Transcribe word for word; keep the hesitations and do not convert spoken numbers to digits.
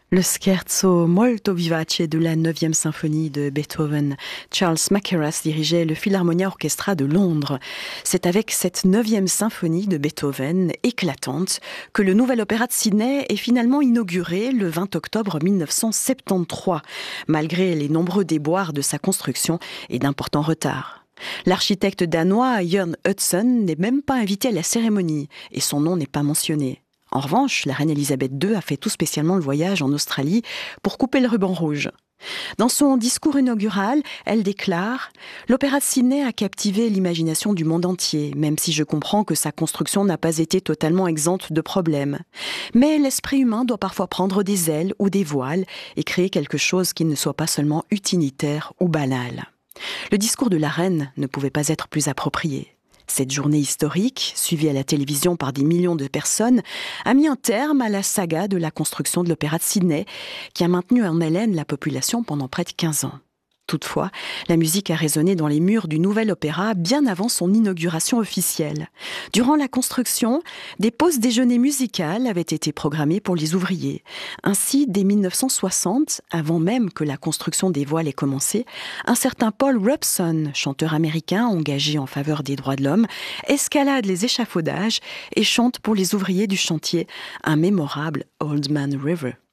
Le scherzo molto vivace de la neuvième symphonie de Beethoven. Charles Mackerras dirigeait le Philharmonia Orchestra de Londres. C'est avec cette neuvième symphonie de Beethoven, éclatante, que le nouvel opéra de Sydney est finalement inauguré le vingt octobre mille neuf cent soixante-treize, malgré les nombreux déboires de sa construction et d'importants retards. L'architecte danois Jørn Utzon n'est même pas invité à la cérémonie et son nom n'est pas mentionné. En revanche, la reine Elisabeth deux a fait tout spécialement le voyage en Australie pour couper le ruban rouge. Dans son discours inaugural, elle déclare « L'opéra de Sydney a captivé l'imagination du monde entier, même si je comprends que sa construction n'a pas été totalement exempte de problèmes. Mais l'esprit humain doit parfois prendre des ailes ou des voiles et créer quelque chose qui ne soit pas seulement utilitaire ou banal. » Le discours de la reine ne pouvait pas être plus approprié. Cette journée historique, suivie à la télévision par des millions de personnes, a mis un terme à la saga de la construction de l'opéra de Sydney, qui a maintenu en haleine la population pendant près de quinze ans. Toutefois, la musique a résonné dans les murs du nouvel opéra bien avant son inauguration officielle. Durant la construction, des pauses déjeuner musicales avaient été programmées pour les ouvriers. Ainsi, dès mille neuf cent soixante, avant même que la construction des voiles ait commencé, un certain Paul Robeson, chanteur américain engagé en faveur des droits de l'homme, escalade les échafaudages et chante pour les ouvriers du chantier un mémorable Old Man River.